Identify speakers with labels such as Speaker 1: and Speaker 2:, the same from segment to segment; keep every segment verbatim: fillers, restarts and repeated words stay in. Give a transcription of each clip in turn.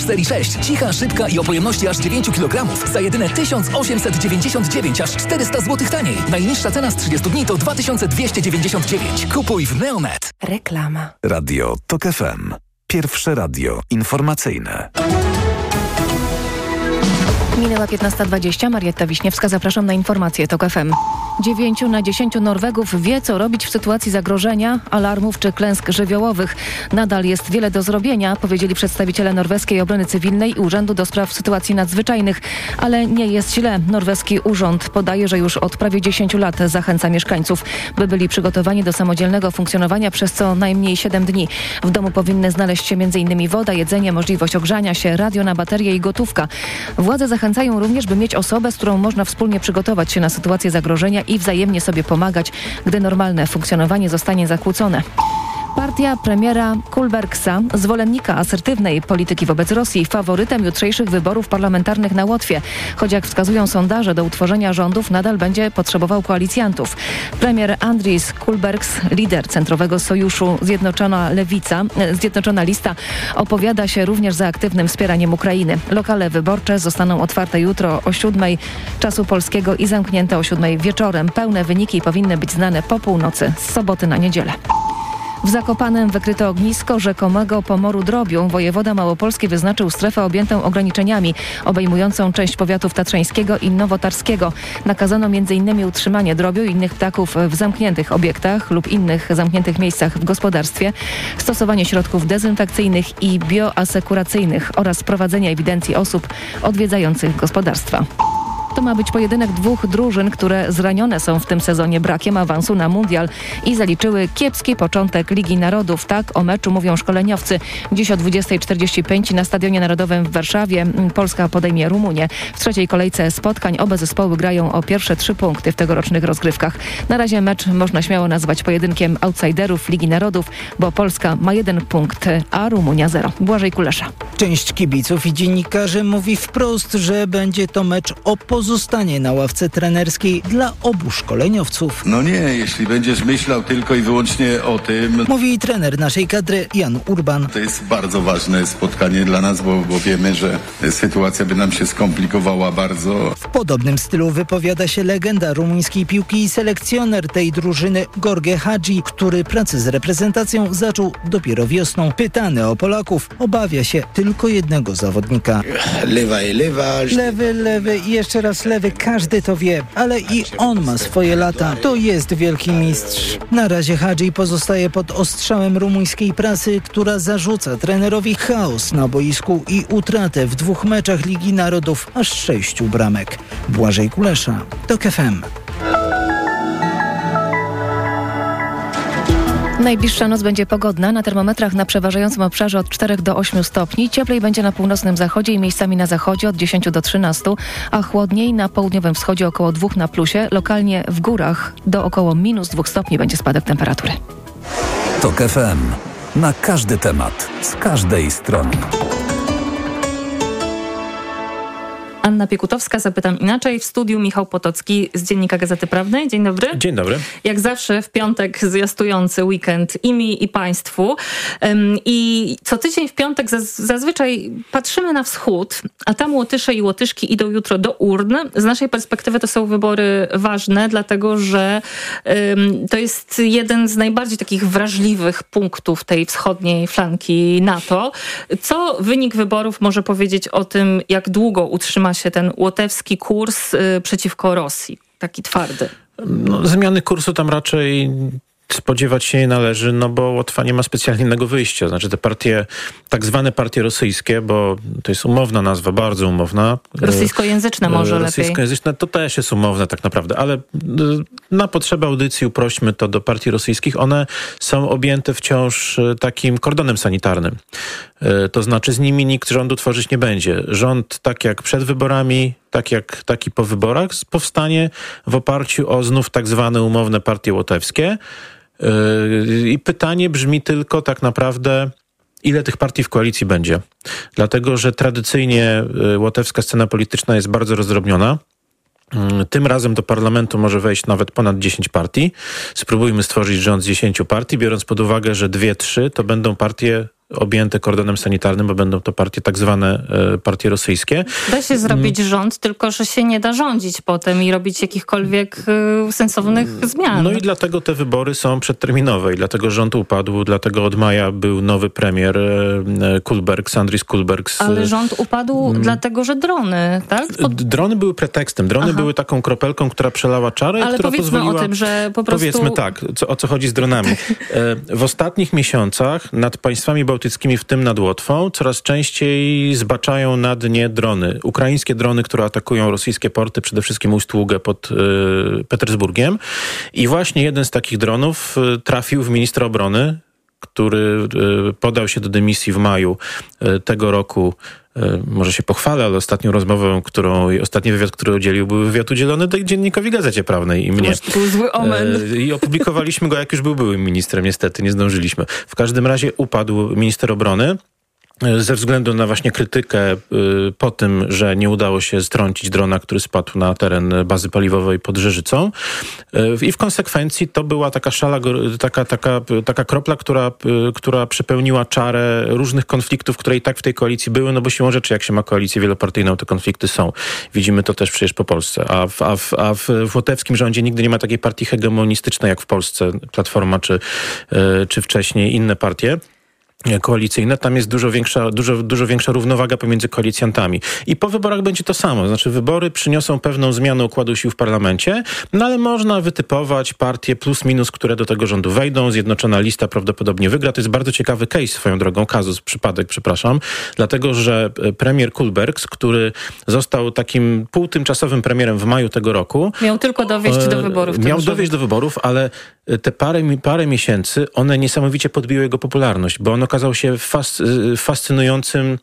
Speaker 1: Serii sześć. Cicha, szybka i o pojemności aż dziewięć kilogramów. Za jedyne tysiąc osiemset dziewięćdziesiąt dziewięć, aż czterysta złotych taniej. Najniższa cena z trzydziestu dni to dwa tysiące dwieście dziewięćdziesiąt dziewięć. Kupuj w Neonet.
Speaker 2: Reklama.
Speaker 3: Radio TOK F M. Pierwsze radio informacyjne.
Speaker 2: Minęła piętnasta dwadzieścia. Marietta Wiśniewska, zapraszam na informacje TOK F M. Dziewięciu na dziesięciu Norwegów wie, co robić w sytuacji zagrożenia, alarmów czy klęsk żywiołowych. Nadal jest wiele do zrobienia, powiedzieli przedstawiciele Norweskiej Obrony Cywilnej i Urzędu do Spraw Sytuacji Nadzwyczajnych. Ale nie jest źle. Norweski urząd podaje, że już od prawie dziesięciu lat zachęca mieszkańców, by byli przygotowani do samodzielnego funkcjonowania przez co najmniej siedem dni. W domu powinny znaleźć się między innymi woda, jedzenie, możliwość ogrzania się, radio na baterię i gotówka. Władze zachęcają również, by mieć osobę, z którą można wspólnie przygotować się na sytuację zagrożenia i wzajemnie sobie pomagać, gdy normalne funkcjonowanie zostanie zakłócone. Partia premiera Kulbergsa, zwolennika asertywnej polityki wobec Rosji, faworytem jutrzejszych wyborów parlamentarnych na Łotwie. Choć jak wskazują sondaże, do utworzenia rządów nadal będzie potrzebował koalicjantów. Premier Andris Kulbergs, lider Centrowego Sojuszu Zjednoczona Lewica, Zjednoczona Lista, opowiada się również za aktywnym wspieraniem Ukrainy. Lokale wyborcze zostaną otwarte jutro o siódmej czasu polskiego i zamknięte o siódmej wieczorem. Pełne wyniki powinny być znane po północy z soboty na niedzielę. W Zakopanem wykryto ognisko rzekomego pomoru drobiu. Wojewoda małopolski wyznaczył strefę objętą ograniczeniami, obejmującą część powiatów tatrzańskiego i nowotarskiego. Nakazano między innymi utrzymanie drobiu i innych ptaków w zamkniętych obiektach lub innych zamkniętych miejscach w gospodarstwie, stosowanie środków dezynfekcyjnych i bioasekuracyjnych oraz prowadzenie ewidencji osób odwiedzających gospodarstwa. To ma być pojedynek dwóch drużyn, które zranione są w tym sezonie brakiem awansu na mundial i zaliczyły kiepski początek Ligi Narodów. Tak o meczu mówią szkoleniowcy. Dziś o dwudziestej czterdzieści pięć na Stadionie Narodowym w Warszawie Polska podejmie Rumunię. W trzeciej kolejce spotkań oba zespoły grają o pierwsze trzy punkty w tegorocznych rozgrywkach. Na razie mecz można śmiało nazwać pojedynkiem outsiderów Ligi Narodów, bo Polska ma jeden punkt, a Rumunia zero. Błażej Kulesza.
Speaker 4: Część kibiców i dziennikarzy mówi wprost, że będzie to mecz o pozostanie na ławce trenerskiej dla obu szkoleniowców.
Speaker 5: No nie, jeśli będziesz myślał tylko i wyłącznie o tym...
Speaker 4: Mówi trener naszej kadry Jan Urban.
Speaker 5: To jest bardzo ważne spotkanie dla nas, bo, bo wiemy, że sytuacja by nam się skomplikowała bardzo.
Speaker 4: W podobnym stylu wypowiada się legenda rumuńskiej piłki i selekcjoner tej drużyny Gorge Hadzi, który pracę z reprezentacją zaczął dopiero wiosną. Pytany o Polaków, obawia się tylko jednego zawodnika.
Speaker 6: Lewa i lewa.
Speaker 4: Lewy, lewy i jeszcze raz lewy, każdy to wie, ale i on ma swoje lata. To jest wielki mistrz. Na razie Hadzi pozostaje pod ostrzałem rumuńskiej prasy, która zarzuca trenerowi chaos na boisku i utratę w dwóch meczach Ligi Narodów aż sześciu bramek. Błażej Kulesza, TOK F M.
Speaker 2: Najbliższa noc będzie pogodna. Na termometrach na przeważającym obszarze od czterech do ośmiu stopni. Cieplej będzie na północnym zachodzie i miejscami na zachodzie od dziesięciu do trzynastu, a chłodniej na południowym wschodzie około dwóch na plusie. Lokalnie w górach do około minus dwóch stopni będzie spadek temperatury.
Speaker 3: TOK F M. Na każdy temat, z każdej strony.
Speaker 7: Anna Piekutowska, zapytam inaczej. W studiu Michał Potocki z Dziennika Gazety Prawnej. Dzień dobry.
Speaker 8: Dzień dobry.
Speaker 7: Jak zawsze w piątek zwiastujący weekend i mi, i państwu. Um, I co tydzień w piątek zaz- zazwyczaj patrzymy na wschód, a tam Łotysze i Łotyszki idą jutro do urn. Z naszej perspektywy to są wybory ważne, dlatego że um, to jest jeden z najbardziej takich wrażliwych punktów tej wschodniej flanki NATO. Co wynik wyborów może powiedzieć o tym, jak długo utrzyma się ten łotewski kurs y, przeciwko Rosji, taki twardy?
Speaker 8: No, zmiany kursu tam raczej spodziewać się nie należy, no bo Łotwa nie ma specjalnie innego wyjścia. Znaczy te partie, tak zwane partie rosyjskie, bo to jest umowna nazwa, bardzo umowna.
Speaker 7: Rosyjskojęzyczne może lepiej.
Speaker 8: Rosyjskojęzyczne to też jest umowne tak naprawdę, ale na potrzeby audycji uprośmy to do partii rosyjskich. One są objęte wciąż takim kordonem sanitarnym. To znaczy z nimi nikt rządu tworzyć nie będzie. Rząd tak jak przed wyborami, tak jak taki po wyborach powstanie w oparciu o znów tak zwane umowne partie łotewskie. I pytanie brzmi tylko tak naprawdę, ile tych partii w koalicji będzie. Dlatego, że tradycyjnie łotewska scena polityczna jest bardzo rozdrobniona. Tym razem do parlamentu może wejść nawet ponad dziesięć partii. Spróbujmy stworzyć rząd z dziesięciu partii, biorąc pod uwagę, że dwie, trzy to będą partie objęte kordonem sanitarnym, bo będą to partie tak zwane partie rosyjskie.
Speaker 7: Da się zrobić rząd, tylko że się nie da rządzić potem i robić jakichkolwiek y, sensownych zmian.
Speaker 8: No i dlatego te wybory są przedterminowe i dlatego rząd upadł, dlatego od maja był nowy premier Kulbergs, Andris Kulbergs.
Speaker 7: Ale rząd upadł hmm. dlatego, że drony, tak? Pod...
Speaker 8: Drony były pretekstem. Drony Aha. były taką kropelką, która przelała czarę,
Speaker 7: Ale
Speaker 8: która
Speaker 7: powiedzmy
Speaker 8: pozwoliła...
Speaker 7: o tym, że po prostu...
Speaker 8: Powiedzmy tak, co, o co chodzi z dronami. W ostatnich miesiącach nad państwami bałtyckimi, w tym nad Łotwą, coraz częściej zbaczają na dnie drony. Ukraińskie drony, które atakują rosyjskie porty, przede wszystkim Ust-Ługę pod y, Petersburgiem. I właśnie jeden z takich dronów y, trafił w ministra obrony, który y, podał się do dymisji w maju y, tego roku. Może się pochwalę, ale ostatnią rozmowę, którą, ostatni wywiad, który udzielił, był wywiad udzielony dziennikowi Gazecie Prawnej i mnie.
Speaker 7: To był zły omen.
Speaker 8: I opublikowaliśmy go, jak już był byłym ministrem, niestety, nie zdążyliśmy. W każdym razie upadł minister obrony ze względu na właśnie krytykę po tym, że nie udało się strącić drona, który spadł na teren bazy paliwowej pod Rzeżycą. I w konsekwencji to była taka szala, taka, taka, taka kropla, która, która przepełniła czarę różnych konfliktów, które i tak w tej koalicji były, no bo siłą rzeczy, jak się ma koalicję wielopartyjną, te konflikty są. Widzimy to też przecież po Polsce. A w, a w, a w łotewskim rządzie nigdy nie ma takiej partii hegemonistycznej jak w Polsce, Platforma czy, czy wcześniej inne partie koalicyjne, tam jest dużo większa, dużo, dużo większa równowaga pomiędzy koalicjantami. I po wyborach będzie to samo. Znaczy wybory przyniosą pewną zmianę układu sił w parlamencie, no ale można wytypować partie plus minus, które do tego rządu wejdą. Zjednoczona Lista prawdopodobnie wygra. To jest bardzo ciekawy case swoją drogą, kazus, przypadek, przepraszam, dlatego, że premier Kulbergs, który został takim półtymczasowym premierem w maju tego roku.
Speaker 7: Miał tylko dowieść do wyborów.
Speaker 8: Miał dowieść do wyborów, ale te parę, parę miesięcy, one niesamowicie podbiły jego popularność, bo on okazał się fas, fascynującym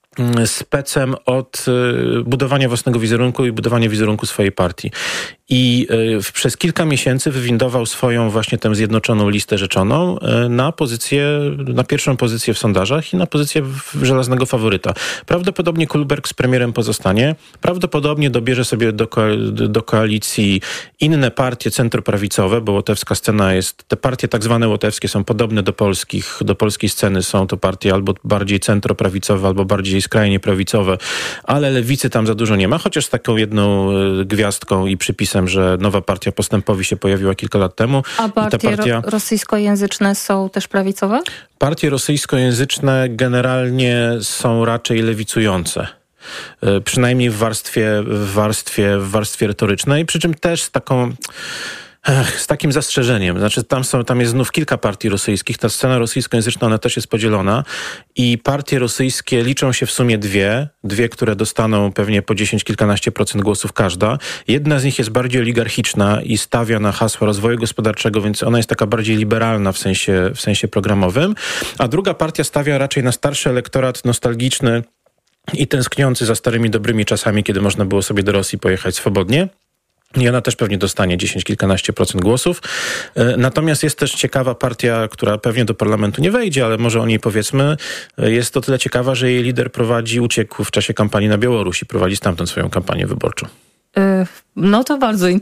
Speaker 8: specem od budowania własnego wizerunku i budowania wizerunku swojej partii. I y, przez kilka miesięcy wywindował swoją właśnie tę Zjednoczoną Listę Rzeczoną y, na pozycję, na pierwszą pozycję w sondażach i na pozycję w, żelaznego faworyta. Prawdopodobnie Kulberg z premierem pozostanie. Prawdopodobnie dobierze sobie do, ko do koalicji inne partie centroprawicowe, bo łotewska scena jest, te partie tak zwane łotewskie są podobne do polskich, do polskiej sceny. Są to partie albo bardziej centroprawicowe, albo bardziej skrajnie prawicowe, ale lewicy tam za dużo nie ma, chociaż z taką jedną y, gwiazdką i przypisem, że nowa partia Postępowi się pojawiła kilka lat temu.
Speaker 7: A partie I ta partia... ro rosyjskojęzyczne są też prawicowe?
Speaker 8: Partie rosyjskojęzyczne generalnie są raczej lewicujące. Przynajmniej w warstwie, w warstwie, w warstwie retorycznej, przy czym też z taką... Ech, z takim zastrzeżeniem. Znaczy tam, są, tam jest znów kilka partii rosyjskich. Ta scena rosyjskojęzyczna, ona też jest podzielona i partie rosyjskie liczą się w sumie dwie. Dwie, które dostaną pewnie po dziesięć, kilkanaście procent głosów każda. Jedna z nich jest bardziej oligarchiczna i stawia na hasła rozwoju gospodarczego, więc ona jest taka bardziej liberalna w sensie, w sensie programowym. A druga partia stawia raczej na starszy elektorat nostalgiczny i tęskniący za starymi, dobrymi czasami, kiedy można było sobie do Rosji pojechać swobodnie. I ona też pewnie dostanie dziesięć, kilkanaście procent głosów. Natomiast jest też ciekawa partia, która pewnie do parlamentu nie wejdzie, ale może o niej powiedzmy. Jest to tyle ciekawa, że jej lider prowadzi, uciekł w czasie kampanii na Białorusi, prowadzi stamtąd swoją kampanię wyborczą.
Speaker 7: No to bardzo